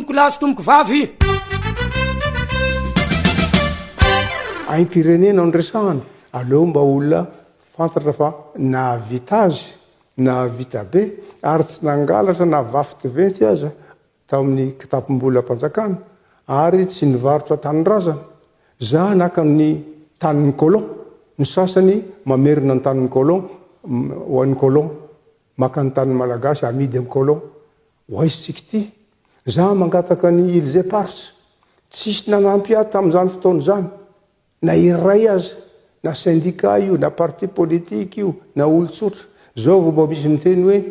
tomboko lahy sy tomboko vavy. Aim-pirenena nresahana aleo mba olona fantatra fa nahavita azy nahavita be ary tsy nangalatra na vafy diventy aza tamin'ny kitapom-bolam-panjakana ary tsy nivarotra tany-drazana za naka ny tanin'ny colon ny sasany mamerina ny tanin'ny colon ho an'ny colon maka ny tanin'ny malagasy amidy amin'ny colon hoaisitsika ty za mangataka ny Ilze Pars tsisy nanampy ahy tamin'izany fotoana zany na iray aza na syndicat io na parti politique io na olon-tsotra zao vao mba misy miteny hoe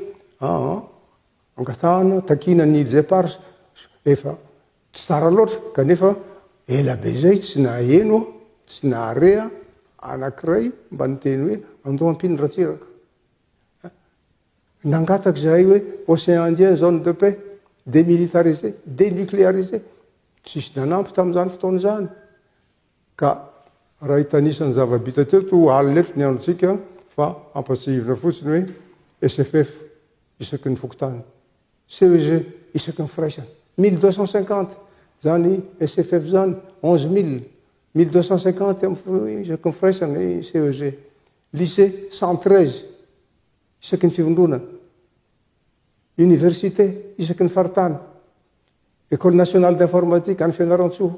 angatahana takina ny Ilze Pars efa tsy tsara loatra kanefa ela be zay tsy naheno tsy naharea anankiray mba niteny hoe andao ampiny ratsiraka nangataka zahay hoe Océan Indien zone de paix démilitarisé dénucléarisé tsisy nanampy tamin'izany fotoana zany ka raha hitanisany zava-bita teo to aliletro ny androtsika fa ampatsihivina fotsiny hoe SFF isaky ny fokotany CEG isaky ny firaisana 1250 zany SFF zany 11 1250 isaky ny firaisana CEG lycée 113 isaky ny fivondronana université isaky ny faritany école nationale d'informatique any Fianaratsoa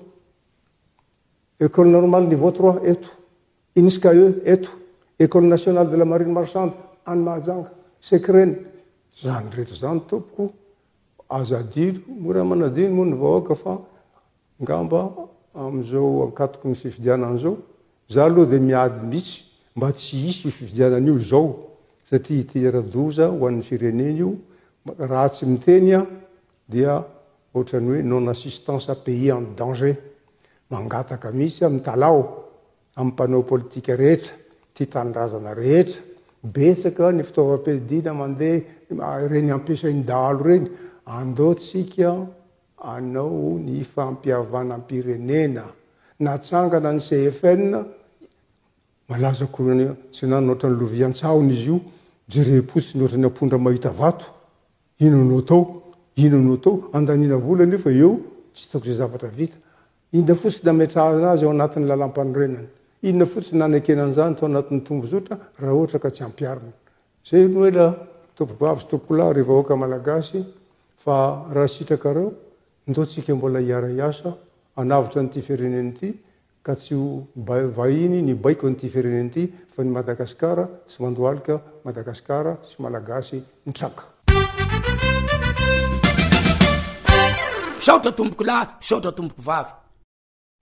école normale niveau 3 eto INSCAE eto école nationale de la marine marchande any Mahajanga Sekreny zany rehetra zany tompoko azadiro mora manadino moa ny vahoaka fa ngamba am'izao ankatoko ny fifidianana zao za aloha dia miady mihitsy mba tsy hisy io fifidianana io zao satria itera-doza ho an'ny firenena io raha tsy miteny a dia ohatrany hoe non assistance à pays en danger mangataka mihitsy amin'ny talao amin'ny mpanao politika rehetra ty tanindrazana rehetra betsaka ny fitaovam-piadina mandeha reny ampiasainy dahalo reny andaotsika anao ny fampiavanam-pirenena natsangana ny CFN malaza koa tsy nany ohatrany lovian-tsahony izy io jerepotsiny ohatrany ampondra mahita vato inonao tao andanina vola nefa eo tsy hitako zay zavatra vita inona fotsiny nametrahana azy ao anatin'ny lalam-panorenana inona fotsiny nanekenan'izany tao anatin'ny tombozotra raha ohatra ka tsy ampiarina zay no ela tompoko avy sy tompoko lahy ry vahoaka malagasy fa raha sitrakareo ndaotsika mbola hiara-iasa anavotra n'ity firenena ity ka tsy vahiny ny baiko n'ity firenena ity fa ny Madagasikara sy mandoalika Madagasikara sy malagasy nitraka saotra tomboko lahy saotra tomboko vavy